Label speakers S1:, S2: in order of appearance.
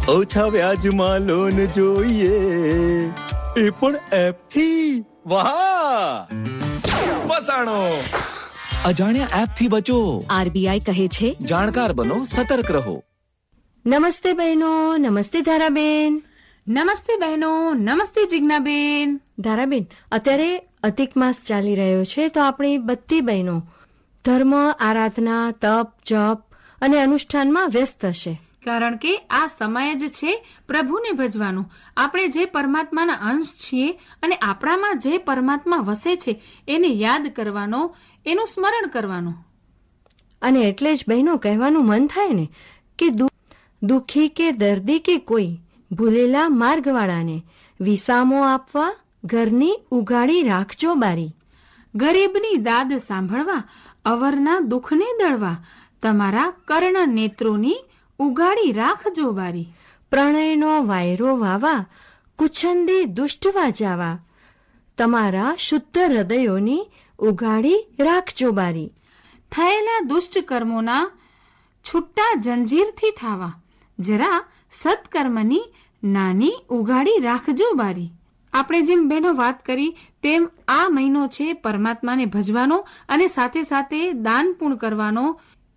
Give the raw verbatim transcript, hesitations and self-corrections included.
S1: ઓછા વ્યાજમાં લોન જોઈએ, એ પણ એપ થી. વાહ, ફસાણો. અજાણ્યા એપ થી બચો.
S2: આરબીઆઈ કહે છે,
S1: જાણકાર બનો, સતર્ક રહો.
S3: નમસ્તે બહેનો. નમસ્તે ધારાબેન.
S4: નમસ્તે બહેનો. નમસ્તે જિજ્ઞાબેન.
S3: ધારાબેન, અત્યારે અધિક માસ ચાલી રહ્યો છે, તો આપણી બધી બહેનો ધર્મ, આરાધના, તપ, જપ અને અનુષ્ઠાનમાં વ્યસ્ત હશે.
S4: કારણ કે આ સમય જ છે પ્રભુને ભજવાનો. આપણે જે પરમાત્માના અંશ છીએ અને આપણામાં જે પરમાત્મા વસે છે એને યાદ કરવાનો, એનું સ્મરણ કરવાનું.
S3: અને એટલે જ બહેનો કહેવાનું મન થાય ને કે દુઃખી કે દર્દી કે કોઈ ભૂલેલા માર્ગવાળાને વિસામો આપવા ઘરની ઉઘાડી રાખજો બારી.
S4: ગરીબની દાદ સાંભળવા, અવરના દુઃખને દળવા, તમારા કર્ણ નેત્રોની ઉઘાડી રાખજો બારી.
S3: પ્રણયનો વાયરો વાવા, કુછંદી દુષ્ટવા જાવા, તમારા શુદ્ધ હૃદયોની ઉઘાડી રાખજો બારી.
S4: થયેલા દુષ્ટ કર્મોના છૂટા જંજીરથી થાવા, જરા સત્કર્મની નાની ઉઘાડી રાખજો બારી. આપણે જેમ બહેનો વાત કરી તેમ આ મહિનો છે પરમાત્માને ભજવાનો અને સાથે સાથે દાન પુણ્ય કરવાનો.